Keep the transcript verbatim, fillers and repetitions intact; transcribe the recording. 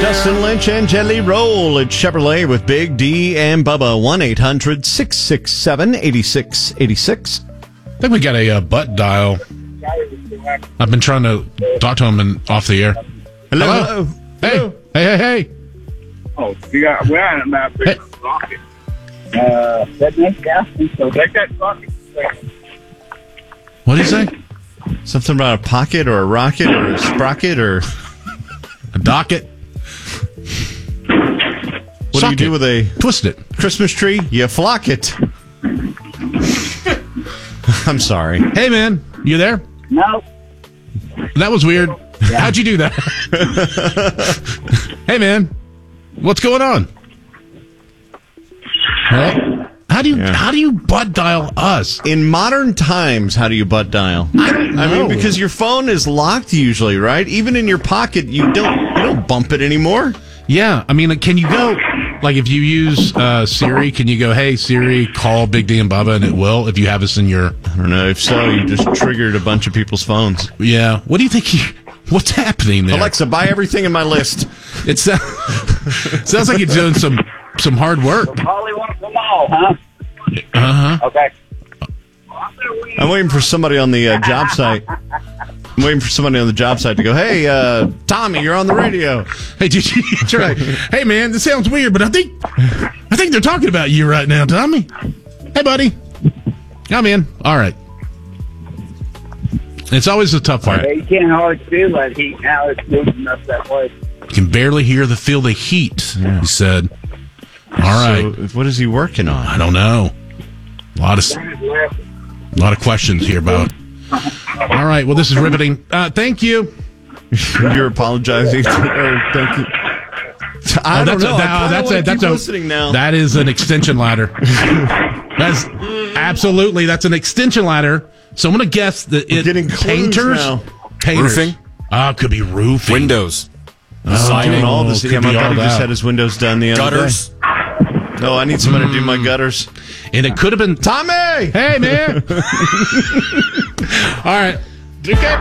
Dustin Lynch and Jelly Roll at Chevrolet with Big D and Bubba. one eight hundred six six seven eight six eight six. I think we got a uh, butt dial. I've been trying to talk to him in, off the air. Hello. Hello. Hey. Hello. Hey, hey, hey. Oh, you got, we're on about big Hey. rocket. Uh, that makes gas, so take that rocket. What did he say? Something about a pocket or a rocket or a sprocket or... A docket? What Socket. do you do with a Twist it. Christmas tree? You flock it. I'm sorry. Hey, man. You there? No. That was weird. How'd you do that? Hey, man. What's going on? Well, how do you Yeah. how do you butt dial us? In modern times, how do you butt dial? I don't I know. mean, because your phone is locked usually, right? Even in your pocket, you don't you don't bump it anymore. Yeah, I mean, can you go, like, if you use uh, Siri, can you go, hey, Siri, call Big D and Bubba, and it will, if you have us in your... I don't know. If so, you just triggered a bunch of people's phones. Yeah. What do you think, you, what's happening there? Alexa, buy everything in my list. It sounds, sounds like you're doing some, some hard work. Polly wants them all, huh? Uh-huh. Okay. I'm waiting for somebody on the uh, job site. I'm waiting for somebody on the job site to go, hey, uh, Tommy, you're on the radio. Hey, did you try? Hey, man, this sounds weird, but I think I think they're talking about you right now, Tommy. Hey, buddy. I'm in. All right. It's always the tough part. Yeah, you can't hardly feel that heat now. It's moving up that way. You can barely hear the feel the heat, he said. All right. So, what is he working on? I don't know. A lot of a lot of questions here about. All right. Well, this is riveting. Uh, thank you. You're apologizing. or thank you. I Oh, don't that's know. A, I no, kinda that's wanna a, that's keep a, listening now. That is an extension ladder. That's absolutely that's an extension ladder. So I'm gonna guess that We're it getting clues painters, now. painters. Roofing? Ah, it could be roofing. Windows. Oh, Doing all this. could Yeah, my be all buddy just that. had his windows done the other Gutters. day. No, I need somebody to do my gutters. And it could have been Tommy! Hey, man. All right. Okay.